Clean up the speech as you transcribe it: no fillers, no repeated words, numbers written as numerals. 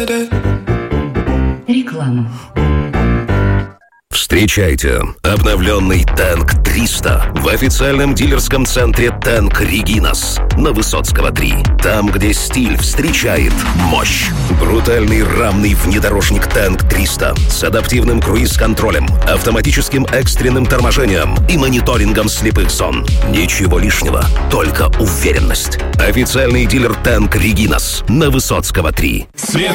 Реклама. Встречайте обновленный Танк 300 в официальном дилерском центре Танк Регинас на Высоцкого 3. Там, где стиль встречает мощь. Брутальный рамный внедорожник Танк 300 с адаптивным круиз-контролем, автоматическим экстренным торможением и мониторингом слепых зон. Ничего лишнего, только уверенность. Официальный дилер Танк Регинас на Высоцкого 3.